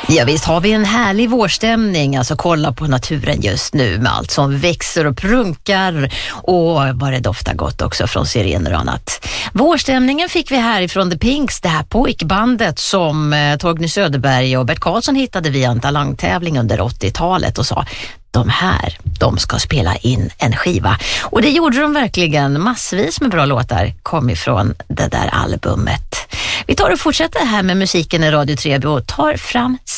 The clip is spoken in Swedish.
Ja, visst har vi en härlig vårstämning, alltså kolla på naturen just nu med allt som växer och prunkar och vad det doftar gott också från sirener och annat. Vårstämningen fick vi här ifrån The Pinks, det här pojkbandet som Torgny Söderberg och Bert Karlsson hittade via en talangtävling under 80-talet och sa de ska spela in en skiva. Och det gjorde de verkligen, massvis med bra låtar kom ifrån det där albumet. Vi tar och fortsätter här med musiken i Radio Treby och tar fram